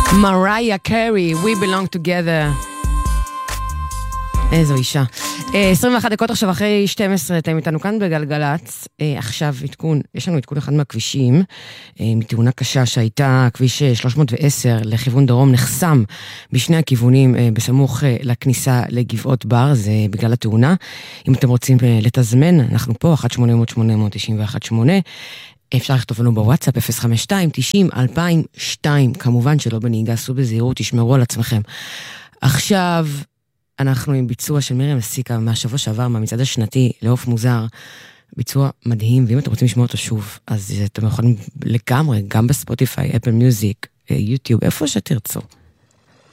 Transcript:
מריה קרי, We Belong Together. איזו אישה. 21 דקות עכשיו אחרי 12, אתם איתנו כאן בגלגלץ. עכשיו עדכון, יש לנו עדכון אחד מהכבישים, מתאונה קשה שהייתה כביש 310 לכיוון דרום, נחסם בשני הכיוונים בסמוך לכניסה לגבעות בר, זה בגלל התאונה. אם אתם רוצים לתזמן, אנחנו פה, 1-800-891-8. אפשר לכתוב לנו בוואטסאפ 052-90-2002, כמובן שלא בנהיגה, עשו בזהירות, תשמרו על עצמכם. עכשיו אנחנו עם ביצוע של מרים מסיקה מהשבוע שעבר, מהמצעד השנתי לעוף מוזר, ביצוע מדהים, ואם אתם רוצים לשמוע אותו שוב, אז אתם יכולים לגמרי, גם בספוטיפיי, אפל מיוזיק, יוטיוב, איפה שתרצו.